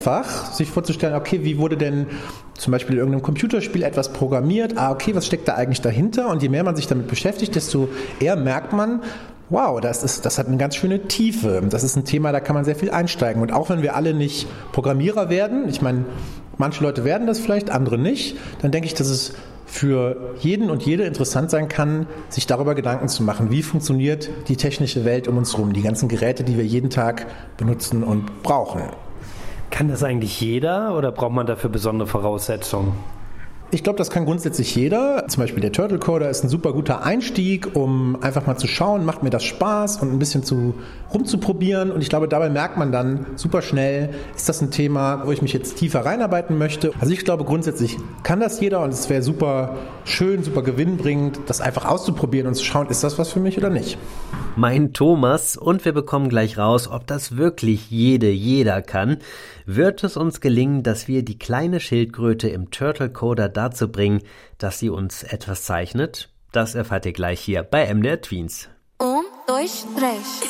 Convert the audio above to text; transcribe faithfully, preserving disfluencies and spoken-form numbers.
einfach, sich vorzustellen, okay, wie wurde denn zum Beispiel in irgendeinem Computerspiel etwas programmiert? Ah, okay, was steckt da eigentlich dahinter? Und je mehr man sich damit beschäftigt, desto eher merkt man, wow, das ist, das hat eine ganz schöne Tiefe. Das ist ein Thema, da kann man sehr viel einsteigen. Und auch wenn wir alle nicht Programmierer werden, ich meine, manche Leute werden das vielleicht, andere nicht, dann denke ich, dass es für jeden und jede interessant sein kann, sich darüber Gedanken zu machen, wie funktioniert die technische Welt um uns herum, die ganzen Geräte, die wir jeden Tag benutzen und brauchen. Kann das eigentlich jeder oder braucht man dafür besondere Voraussetzungen? Ich glaube, das kann grundsätzlich jeder. Zum Beispiel der Turtle Coder ist ein super guter Einstieg, um einfach mal zu schauen, macht mir das Spaß und ein bisschen zu rumzuprobieren. Und ich glaube, dabei merkt man dann super schnell, ist das ein Thema, wo ich mich jetzt tiefer reinarbeiten möchte. Also ich glaube, grundsätzlich kann das jeder und es wäre super schön, super gewinnbringend, das einfach auszuprobieren und zu schauen, ist das was für mich oder nicht. Mein Thomas, und wir bekommen gleich raus, ob das wirklich jede, jeder kann. Wird es uns gelingen, dass wir die kleine Schildkröte im Turtle Coder dazu bringen, dass sie uns etwas zeichnet? Das erfahrt ihr gleich hier bei M D R Tweens. Um, dois, três.